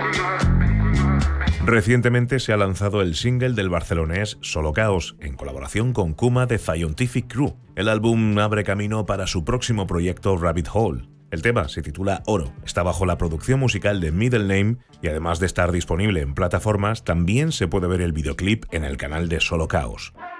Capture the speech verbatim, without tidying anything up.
Recientemente se ha lanzado el single del barcelonés Solo Chaos, en colaboración con Kuma de Scientific Crew. El álbum abre camino para su próximo proyecto Rabbit Hole. El tema se titula Oro, está bajo la producción musical de Middle Name y además de estar disponible en plataformas, también se puede ver el videoclip en el canal de Solo Chaos.